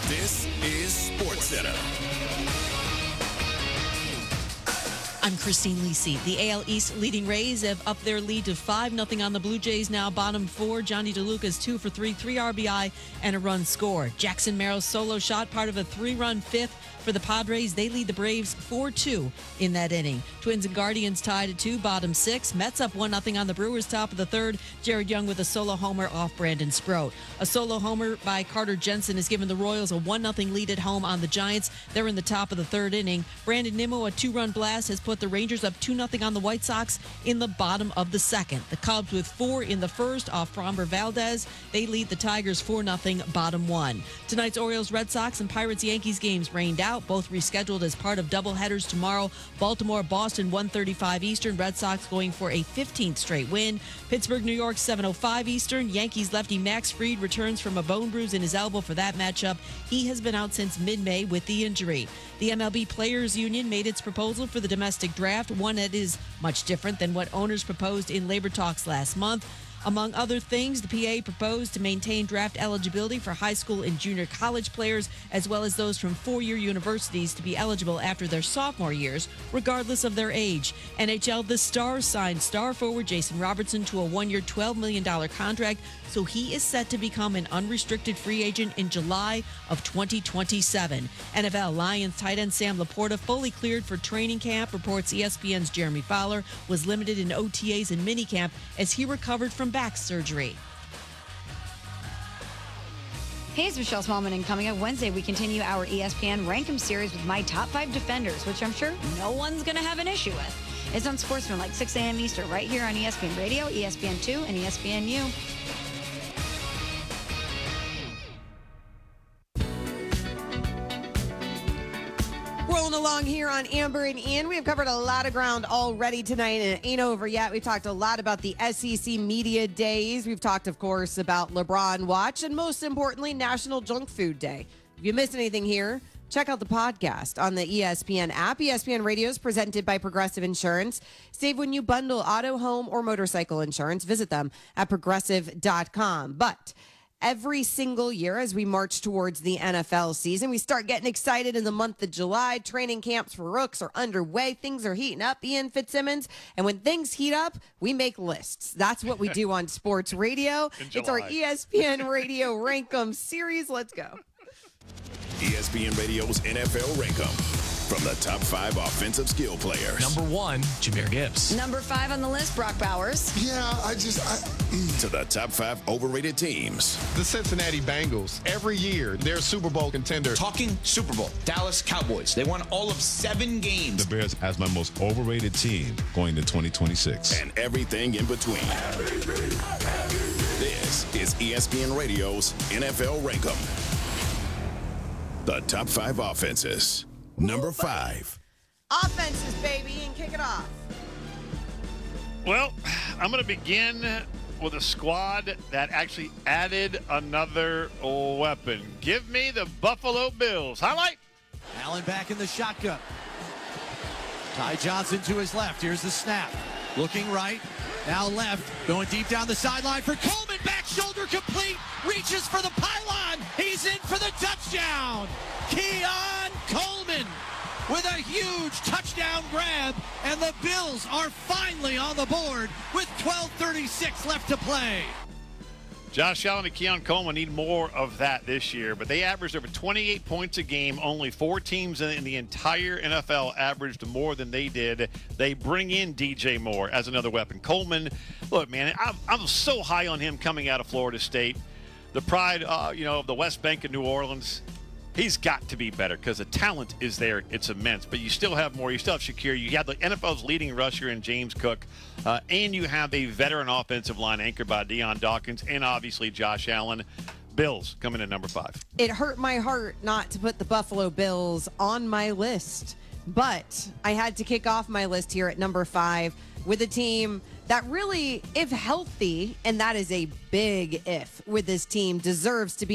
This is SportsCenter. I'm Christine Lisi. The AL East leading Rays have upped their lead to 5-0 on the Blue Jays, now bottom four. Johnny DeLuca's 2 for 3, 3 RBI, and a run scored. Jackson Merrill's solo shot, part of a 3-run fifth for the Padres. They lead the Braves 4-2 in that inning. Twins and Guardians tied at 2, bottom 6. Mets up 1-0 on the Brewers, top of the third. Jared Young with a solo homer off Brandon Sproat. A solo homer by Carter Jensen has given the Royals a 1-0 lead at home on the Giants. They're in the top of the third inning. Brandon Nimmo, a 2-run blast, has put the Rangers up 2-0 on the White Sox in the bottom of the second. The Cubs with 4 in the first off Framber Valdez. They lead the Tigers 4-0, bottom 1. Tonight's Orioles, Red Sox, and Pirates Yankees games rained out, both rescheduled as part of doubleheaders tomorrow. Baltimore, Boston, 1:35 Eastern. Red Sox going for a 15th straight win. Pittsburgh, New York, 7:05 Eastern. Yankees lefty Max Fried returns from a bone bruise in his elbow for that matchup. He has been out since mid-May with the injury. The MLB Players Union made its proposal for the domestic draft, one that is much different than what owners proposed in labor talks last month. Among other things, the PA proposed to maintain draft eligibility for high school and junior college players, as well as those from four-year universities to be eligible after their sophomore years, regardless of their age. NHL, the Stars signed star forward Jason Robertson to a one-year, $12 million contract, so he is set to become an unrestricted free agent in July of 2027. NFL, Lions tight end Sam Laporta fully cleared for training camp, reports ESPN's Jeremy Fowler, was limited in OTAs and minicamp as he recovered from back surgery. Hey, it's Michelle Smallman, and coming up Wednesday, we continue our ESPN Rankem series with my top 5 defenders, which I'm sure no one's going to have an issue with. It's on Sportsman, like 6 a.m. Eastern, right here on ESPN Radio, ESPN2, and ESPNU. Rolling along here on Amber and Ian. We have covered a lot of ground already tonight, and it ain't over yet. We've talked a lot about the SEC Media Days. We've talked, of course, about LeBron Watch, and most importantly, National Junk Food Day. If you missed anything here, check out the podcast on the ESPN app. ESPN Radio is presented by Progressive Insurance. Save when you bundle auto, home, or motorcycle insurance. Visit them at progressive.com. But every single year as we march towards the NFL season, we start getting excited in the month of July. Training camps for rooks are underway. Things are heating up, Ian Fitzsimmons. And when things heat up, we make lists. That's what we do on sports radio. It's our ESPN Radio Rankem series. Let's go. ESPN Radio's NFL Rankem. From the top 5 offensive skill players. Number 1, Jahmyr Gibbs. Number 5 on the list, Brock Bowers. To the top 5 overrated teams. The Cincinnati Bengals. Every year, they're a Super Bowl contender. Talking Super Bowl. Dallas Cowboys. They won all of 7 games. The Bears as my most overrated team going to 2026. And everything in between. This is ESPN Radio's NFL Rankem. The top 5 offenses. Number 5. Offenses, baby, and kick it off. Well, I'm going to begin with a squad that actually added another weapon. Give me the Buffalo Bills. Highlight. Allen back in the shotgun. Ty Johnson to his left. Here's the snap. Looking right. Now left. Going deep down the sideline for Coleman. Back shoulder complete. Reaches for the pylon. He's in for the touchdown. Keon Coleman with a huge touchdown grab. And the Bills are finally on the board with 12:36 left to play. Josh Allen and Keon Coleman need more of that this year, but they averaged over 28 points a game. Only 4 teams in the entire NFL averaged more than they did. They bring in DJ Moore as another weapon. Coleman, look, man, I'm so high on him coming out of Florida State. The pride, of the West Bank of New Orleans. He's got to be better because the talent is there. It's immense. But you still have more. You still have Shakir. You have the NFL's leading rusher in James Cook. And you have a veteran offensive line anchored by Deion Dawkins and obviously Josh Allen. Bills coming in number 5. It hurt my heart not to put the Buffalo Bills on my list. But I had to kick off my list here at number 5 with a team that really, if healthy, and that is a big if with this team, deserves to be